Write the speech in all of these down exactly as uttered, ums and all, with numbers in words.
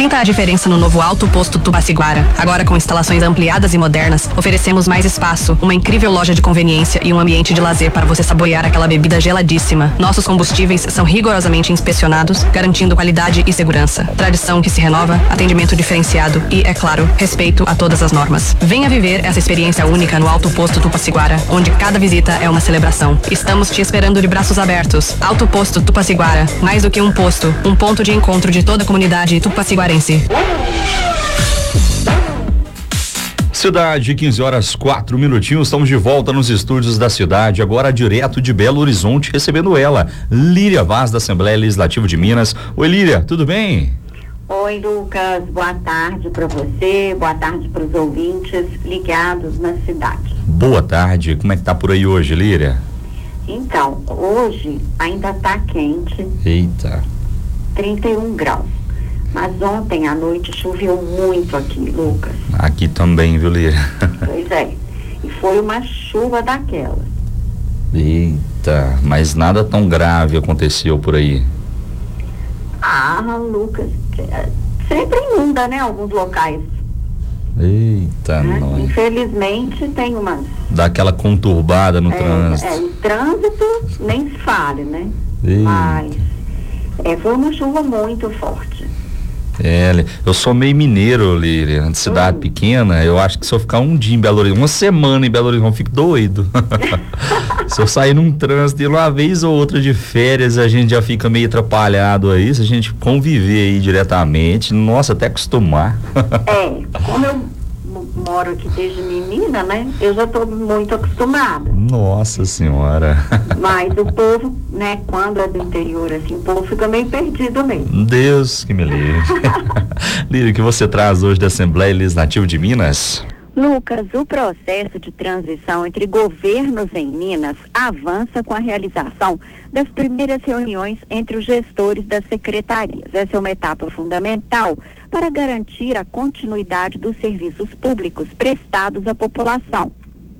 Sinta a diferença no novo Alto Posto Tupaciguara. Agora com instalações ampliadas e modernas, oferecemos mais espaço, uma incrível loja de conveniência e um ambiente de lazer para você saborear aquela bebida geladíssima. Nossos combustíveis são rigorosamente inspecionados, garantindo qualidade e segurança. Tradição que se renova, atendimento diferenciado e, é claro, respeito a todas as normas. Venha viver essa experiência única no Alto Posto Tupaciguara, onde cada visita é uma celebração. Estamos te esperando de braços abertos. Alto Posto Tupaciguara, mais do que um posto, um ponto de encontro de toda a comunidade tupaciguarense. Cidade, quinze horas, quatro minutinhos, estamos de volta nos estúdios da cidade, agora direto de Belo Horizonte, recebendo ela, Líria Vaz, da Assembleia Legislativa de Minas. Oi, Líria, tudo bem? Oi, Lucas, boa tarde para você, boa tarde para os ouvintes ligados na cidade. Boa tarde, como é que tá por aí hoje, Líria? Então, hoje ainda tá quente. Eita. trinta e um graus. Mas ontem à noite choveu muito aqui, Lucas. Aqui também, viu, Líria? Pois é. E foi uma chuva daquelas. Eita, mas nada tão grave aconteceu por aí. Ah, Lucas, sempre inunda, né? Alguns locais. Eita, né? nós. Infelizmente tem umas... Dá aquela conturbada no é, trânsito. É, o trânsito nem se fale, né? Eita. Mas é, foi uma chuva muito forte. É, eu sou meio mineiro, Líria, de cidade hum. pequena. Eu acho que se eu ficar um dia em Belo Horizonte, uma semana em Belo Horizonte, eu fico doido. Se eu sair num trânsito e uma vez ou outra de férias, a gente já fica meio atrapalhado aí. Se a gente conviver aí diretamente, nossa, até acostumar. É, como eu moro aqui desde menina, né? Eu já estou muito acostumada. Nossa senhora. Mas o povo, né, quando é do interior, assim, o povo fica meio perdido mesmo. Deus que me livre. Líria, o que você traz hoje da Assembleia Legislativa de Minas? Lucas, o processo de transição entre governos em Minas avança com a realização das primeiras reuniões entre os gestores das secretarias. Essa é uma etapa fundamental para garantir a continuidade dos serviços públicos prestados à população.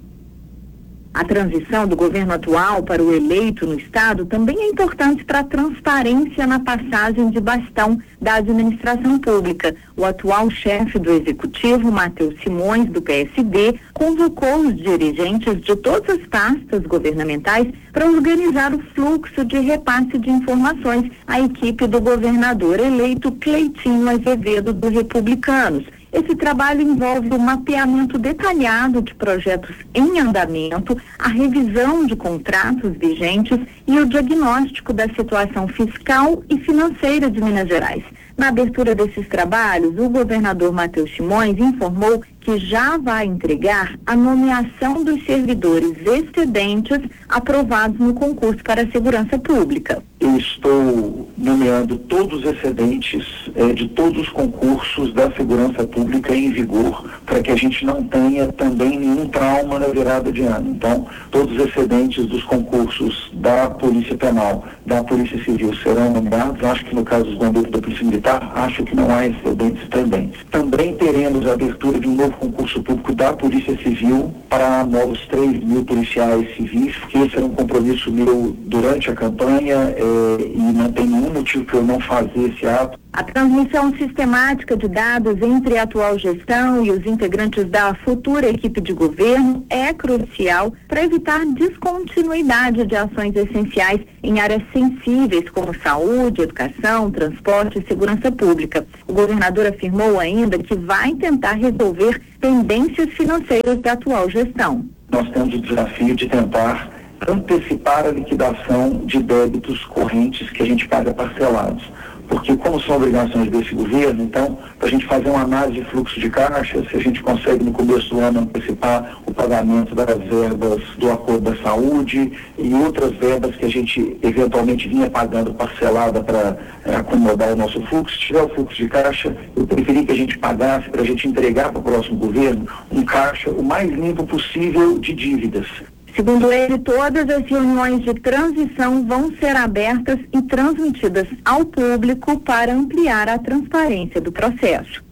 A transição do governo atual para o eleito no estado também é importante para a transparência na passagem de bastão da administração pública. O atual chefe do executivo, Matheus Simões, do P S D, convocou os dirigentes de todas as pastas governamentais para organizar o fluxo de repasse de informações à equipe do governador eleito Cleitinho Azevedo, do Republicanos. Esse trabalho envolve o mapeamento detalhado de projetos em andamento, a revisão de contratos vigentes e o diagnóstico da situação fiscal e financeira de Minas Gerais. Na abertura desses trabalhos, o governador Matheus Simões informou que já vai entregar a nomeação dos servidores excedentes aprovados no concurso para a segurança pública. Eu estou nomeando todos os excedentes eh, de todos os concursos da segurança pública em vigor, para que a gente não tenha também nenhum trauma na virada de ano. Então, todos os excedentes dos concursos da Polícia Penal, da Polícia Civil serão nomeados. Acho que no caso dos bombeiros da Polícia Militar, acho que não há excedentes também. Também teremos a abertura de um novo concurso público da Polícia Civil para novos três mil policiais civis, que esse era um compromisso meu durante a campanha eh, e não tem nenhum motivo para eu não fazer esse ato. A transmissão sistemática de dados entre a atual gestão e os integrantes da futura equipe de governo é crucial para evitar descontinuidade de ações essenciais em áreas sensíveis como saúde, educação, transporte e segurança pública. O governador afirmou ainda que vai tentar resolver pendências financeiras da atual gestão. Nós temos o desafio de tentar antecipar a liquidação de débitos correntes que a gente paga parcelados. Porque como são obrigações desse governo, então, para a gente fazer uma análise de fluxo de caixa, se a gente consegue no começo do ano antecipar o pagamento das verbas do acordo da saúde e outras verbas que a gente eventualmente vinha pagando parcelada para é, acomodar o nosso fluxo, se tiver o fluxo de caixa, eu preferi que a gente pagasse para a gente entregar para o próximo governo um caixa o mais limpo possível de dívidas. Segundo ele, todas as reuniões de transição vão ser abertas e transmitidas ao público para ampliar a transparência do processo.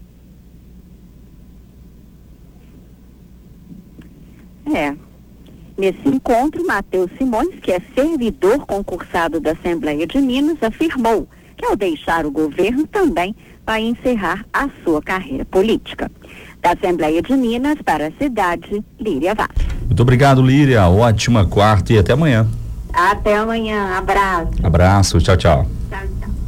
É. Nesse encontro, Matheus Simões, que é servidor concursado da Assembleia de Minas, afirmou que ao deixar o governo também vai encerrar a sua carreira política. Da Assembleia de Minas para a cidade, Líria Vaz. Muito obrigado, Líria. Ótima quarta e até amanhã. Até amanhã. Abraço. Abraço. Tchau, tchau.